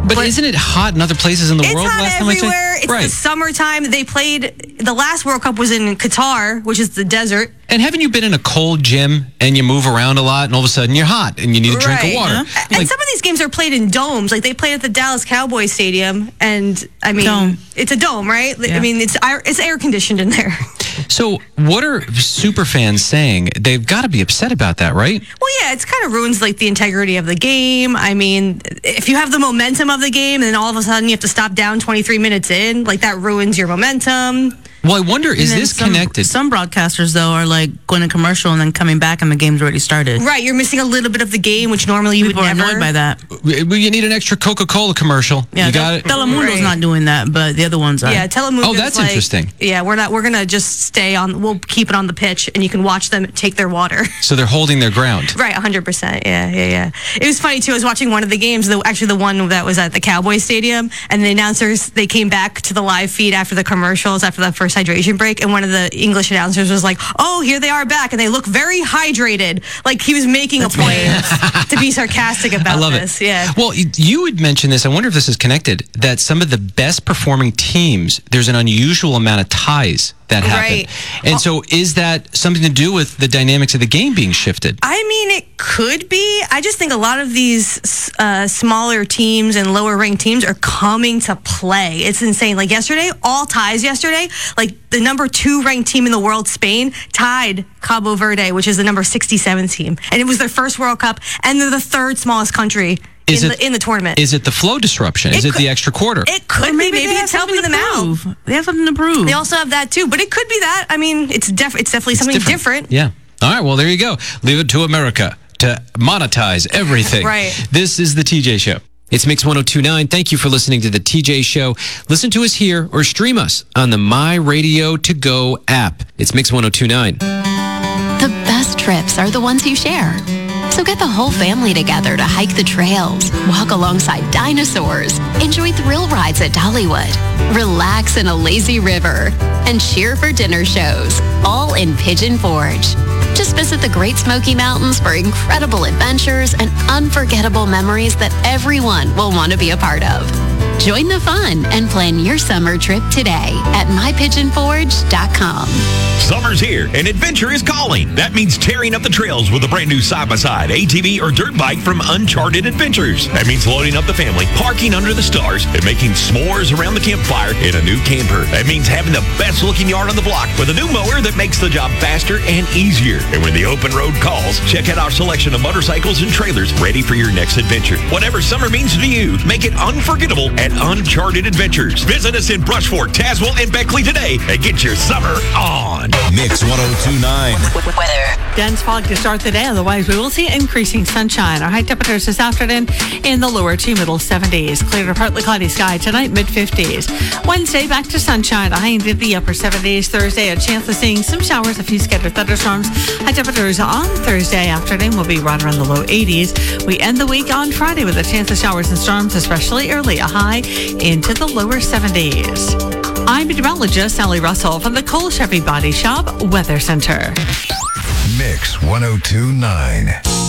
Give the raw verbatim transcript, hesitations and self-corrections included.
But, but isn't it hot in other places in the it's world? Hot last everywhere. time I checked? It's right. the summertime. They played, the last World Cup was in Qatar, which is the desert. And haven't you been in a cold gym and you move around a lot and all of a sudden you're hot and you need a drink right. of water? Uh-huh. Like, and some of these games are played in domes. Like they played at the Dallas Cowboys Stadium, and I mean, dome. It's a dome, right? Yeah. I mean, it's it's air conditioned in there. So what are super fans saying? They've got to be upset about that, right? Well, yeah, it's kind of ruins like the integrity of the game. I mean, if you have the momentum of the game and then all of a sudden you have to stop down twenty-three minutes in, like that ruins your momentum. Well, I wonder, is this some, connected? Some broadcasters, though, are like going to commercial and then coming back and the game's already started. Right, you're missing a little bit of the game, which normally you People would are never. annoyed by that. Well, you need an extra Coca-Cola commercial. Yeah, you got it. Telemundo's Right. not doing that, but the other ones are. Yeah, Telemundo. Oh, that's like, interesting. Yeah, we're not. We're gonna just stay on. We'll keep it on the pitch, and you can watch them take their water. So they're holding their ground. Right, one hundred percent. Yeah, yeah, yeah. It was funny too. I was watching one of the games, the, actually the one that was at the Cowboys Stadium, and the announcers they came back to the live feed after the commercials, after the first hydration break, and one of the English announcers was like, "Oh, here they are back, and they look very hydrated." Like he was making That's a point to be sarcastic about I love this. it. Yeah. Well, y- you had mentioned this. I wonder if this is connected. That some of the best performing teams, there's an unusual amount of ties that happen. Right. And so, is that something to do with the dynamics of the game being shifted? I mean, it could be. I just think a lot of these uh, smaller teams and lower ranked teams are coming to play. It's insane. Like yesterday, all ties yesterday. Like the number two ranked team in the world, Spain, tied Cabo Verde, which is the number sixty-seven team. And it was their first World Cup, and they're the third smallest country Is in, it- the, in the tournament. Is it the flow disruption? It is it could- the extra quarter? It could Or be. maybe, Maybe they have it's helping something them to out. prove. They have something to prove. They also have that too, but it could be that. I mean, it's def- it's definitely It's something different. Yeah. All right. Well, there you go. Leave it to America to monetize everything. Right. This is the T J Show. It's Mix one oh two point nine. Thank you for listening to the T J Show. Listen to us here or stream us on the My Radio To Go app. It's Mix one oh two point nine. The best trips are the ones you share. So get the whole family together to hike the trails, walk alongside dinosaurs, enjoy thrill rides at Dollywood, relax in a lazy river, and cheer for dinner shows, all in Pigeon Forge. Just visit the Great Smoky Mountains for incredible adventures and unforgettable memories that everyone will want to be a part of. Join the fun and plan your summer trip today at my pigeon forge dot com. Summer's here and adventure is calling. That means tearing up the trails with a brand new side-by-side, A T V, or dirt bike from Uncharted Adventures. That means loading up the family, parking under the stars, and making s'mores around the campfire in a new camper. That means having the best-looking yard on the block with a new mower that makes the job faster and easier. And when the open road calls, check out our selection of motorcycles and trailers ready for your next adventure. Whatever summer means to you, make it unforgettable at Uncharted Adventures. Visit us in Brushford, Tazewell, and Beckley today and get your summer on. Mix one oh two point nine. Weather. Dense fog to start the day. Otherwise, we will see increasing sunshine. Our high temperatures this afternoon in the lower to middle seventies. Clear to partly cloudy sky tonight, mid fifties. Wednesday, back to sunshine. A high into the upper seventies. Thursday, a chance of seeing some showers, a few scattered thunderstorms. High temperatures on Thursday afternoon will be right around the low eighties. We end the week on Friday with a chance of showers and storms, especially early. A high into the lower seventies. I'm meteorologist Sally Russell from the Cole Chevy Body Shop Weather Center. Mix one oh two point nine.